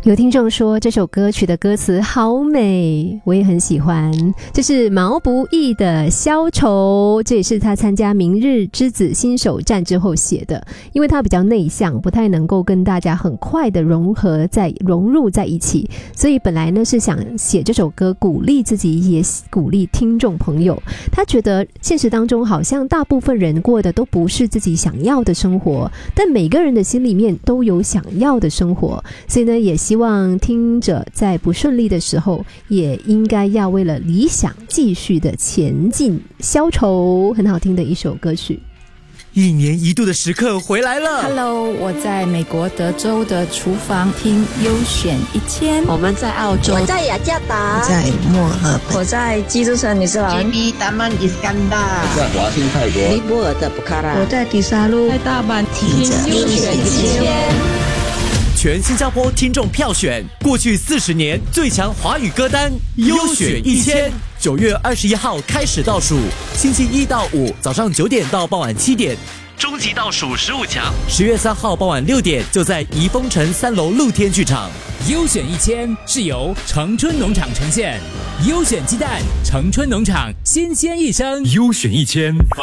有听众说这首歌曲的歌词好美，我也很喜欢。这是毛不易的《消愁》，这也是他参加明日之子新手战之后写的。因为他比较内向，不太能够跟大家很快的融入在一起，所以本来呢是想写这首歌鼓励自己，也鼓励听众朋友。他觉得现实当中好像大部分人过的都不是自己想要的生活，但每个人的心里面都有想要的生活，所以呢也希望听者在不顺利的时候也应该要为了理想继续的前进。消愁很好听的一首歌曲。 一年一度的时刻回来了。 Hello， 我在美国德州的厨房听优选1000。 我们在澳洲， 我在雅加达， 我在墨尔本， 我在基督城女士兰 ，JB Taman Iskandar， 在华欣泰国， 尼泊尔的布卡拉， 我在迪沙路， 在大阪听优选1000。 全新加坡听众票选过去40年最强华语歌单优选1000。9月21号开始倒数，星期1到5早上9点到傍晚7点，终极倒数15强。10月3号傍晚6点就在怡丰城3楼露天剧场。 优选1000是由城春农场呈现，优选鸡蛋，城春农场新鲜一生。 优选1000。